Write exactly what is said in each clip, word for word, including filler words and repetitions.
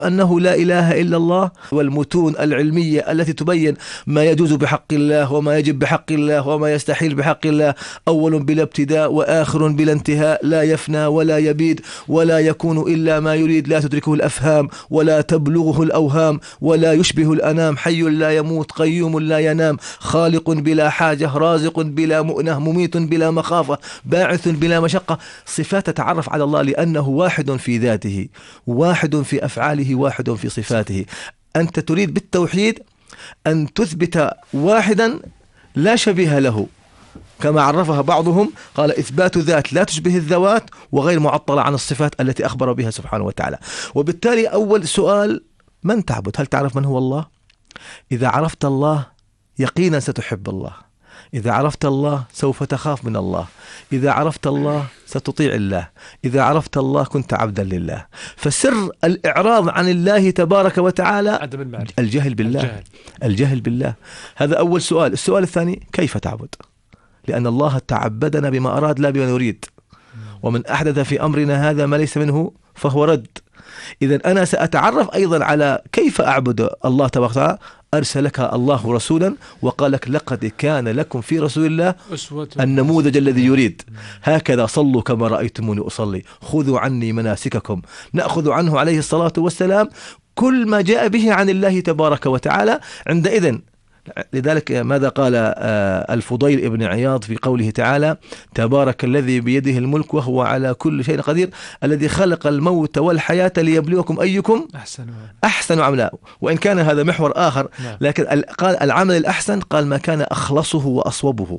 أنه لا إله إلا الله، والمتون العلمية التي تبين ما يجوز بحق الله وما يجب بحق الله وما يستحيل بحق الله، أول بلا ابتداء وآخر بلا انتهاء، لا يفنى ولا يبيد ولا يكون إلا ما يريد، لا تدركه الأفهام ولا تبلغه الأوهام، ولا يشبه الأنام، حي لا يموت قيوم لا ينام، خالق بلا حاجة، رازق بلا مؤنة، مميت بلا مخافة، باعث بلا مشقة. صفات تتعرف على الله لأنه واحد في ذاته، واحد في أفعاله، واحد في صفاته. أنت تريد بالتوحيد أن تثبت واحدا لا شبيه له، كما عرفها بعضهم، قال إثبات ذات لا تشبه الذوات وغير معطلة عن الصفات التي أخبر بها سبحانه وتعالى. وبالتالي أول سؤال: من تعبد؟ هل تعرف من هو الله؟ إذا عرفت الله يقينا ستحب الله، إذا عرفت الله سوف تخاف من الله، إذا عرفت الله ستطيع الله، إذا عرفت الله كنت عبدا لله. فسر الإعراض عن الله تبارك وتعالى الجهل بالله. الجهل. الجهل بالله، هذا أول سؤال. السؤال الثاني: كيف تعبد؟ لأن الله تعبدنا بما أراد لا بما نريد، ومن أحدث في أمرنا هذا ما ليس منه فهو رد. إذن أنا سأتعرف أيضا على كيف أعبد الله تبارك وتعالى. أرسلك الله رسولا وقال لك: لقد كان لكم في رسول الله النموذج الذي يريد، هكذا صلوا كما رأيتموني أصلي، خذوا عني مناسككم. نأخذ عنه عليه الصلاة والسلام كل ما جاء به عن الله تبارك وتعالى. عندئذ لذلك ماذا قال الفضيل ابن عياض في قوله تعالى: تبارك الذي بيده الملك وهو على كل شيء قدير، الذي خلق الموت والحياة ليبلوكم أيكم أحسن أحسن عملا. وإن كان هذا محور آخر، لكن قال العمل الأحسن، قال ما كان أخلصه وأصوبه،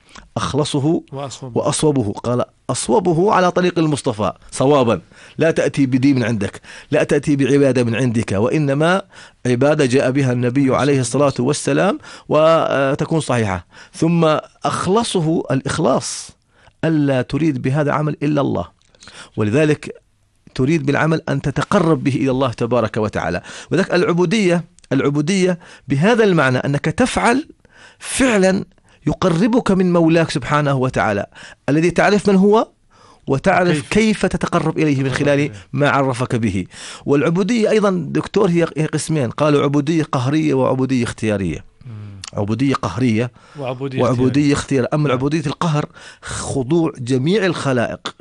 أخلصه وأصوبه, وأصوبه. قال أصوبه على طريق المصطفى صوابا، لا تأتي بدين من عندك، لا تأتي بعبادة من عندك، وإنما عبادة جاء بها النبي عليه الصلاة والسلام وتكون صحيحة. ثم أخلصه الإخلاص، ألا تريد بهذا العمل إلا الله، ولذلك تريد بالعمل أن تتقرب به إلى الله تبارك وتعالى. وذلك العبودية، العبودية بهذا المعنى أنك تفعل فعلا يقربك من مولاك سبحانه وتعالى الذي تعرف من هو وتعرف كيف, كيف تتقرب إليه من خلال ما عرفك به. والعبودية أيضا دكتور هي قسمين، قالوا عبودية قهرية وعبودية اختيارية. عبودية قهرية وعبودية, وعبودية اختيارية. أما العبودية القهر خضوع جميع الخلائق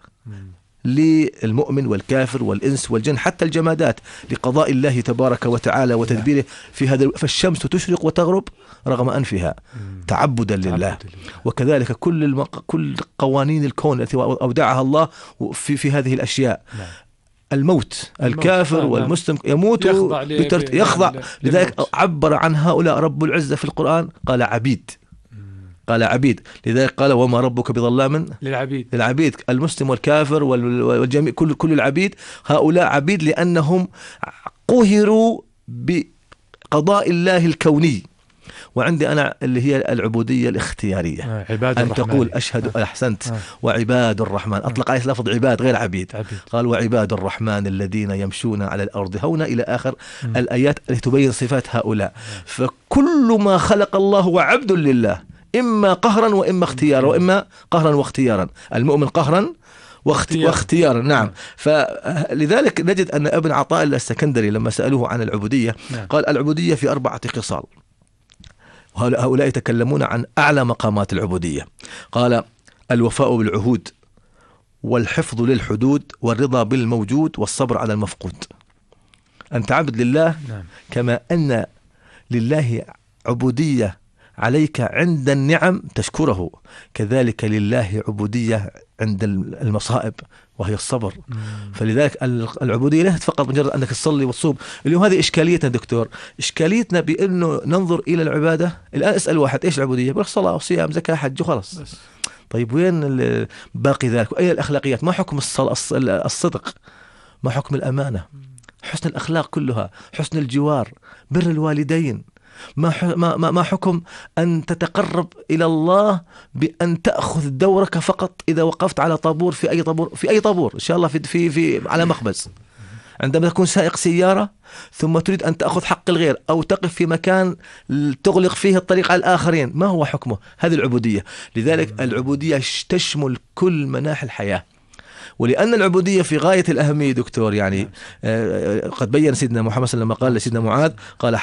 للمؤمن والكافر والإنس والجن حتى الجمادات لقضاء الله تبارك وتعالى وتدبيره في هذا. فالشمس تشرق وتغرب رغم أنفها تعبدا لله. وكذلك كل المق... كل قوانين الكون التي أودعها الله في في هذه الأشياء. الموت، الكافر والمسلم يموت يخضع, بترت... يخضع. لذلك عبر عن هؤلاء رب العزة في القرآن، قال عبيد، قال عبيد. لذلك قال: وما ربك بظلام للعبيد. للعبيد المسلم والكافر والجميع، كل كل العبيد، هؤلاء عبيد لأنهم قهروا بقضاء الله الكوني. وعندي أنا اللي هي العبودية الاختيارية، آه أن الرحمن. تقول أشهد آه. أحسنت آه. وعباد الرحمن، أطلق عليه لفظ عباد غير عبيد, عبيد. قال: وعباد الرحمن الذين يمشون على الأرض هونا، إلى آخر م. الآيات التي تبين صفات هؤلاء. آه. فكل ما خلق الله هو عبد لله، إما قهرا وإما اختيارا، وإما قهرا واختيارا. المؤمن قهرا واختيار. واختيارا، نعم. فلذلك نجد أن ابن عطاء السكندري لما سألوه عن العبودية نعم. قال: العبودية في أربعة خصال، وهؤلاء يتكلمون عن أعلى مقامات العبودية. قال: الوفاء بالعهود، والحفظ للحدود، والرضا بالموجود، والصبر على المفقود. أن تعبد لله نعم. كما أن لله عبودية عليك عند النعم تشكره، كذلك لله عبودية عند المصائب وهي الصبر. مم. فلذلك العبودية ليست فقط مجرد أنك تصلي وتصوم. اليوم هذه إشكاليتنا دكتور، إشكاليتنا بأنه ننظر إلى العبادة. الآن اسأل واحد: إيش العبودية؟ بقول: صلاة وصيام زكاة حج وخلص. طيب وين باقي ذلك؟ وأي الأخلاقيات؟ ما حكم الصدق؟ ما حكم الأمانة؟ حسن الأخلاق كلها، حسن الجوار، بر الوالدين. ما ما حكم أن تتقرب إلى الله بأن تأخذ دورك فقط إذا وقفت على طابور في أي طابور في أي طابور إن شاء الله في في في على مخبز، عندما تكون سائق سيارة ثم تريد أن تأخذ حق الغير أو تقف في مكان تغلق فيه الطريق على الآخرين، ما هو حكمه؟ هذه العبودية. لذلك العبودية تشمل كل مناحي الحياة. ولأن العبودية في غاية الأهمية دكتور، يعني نعم. آه، قد بين سيدنا محمد صلى الله عليه وسلم لما قال لسيدنا معاذ، قال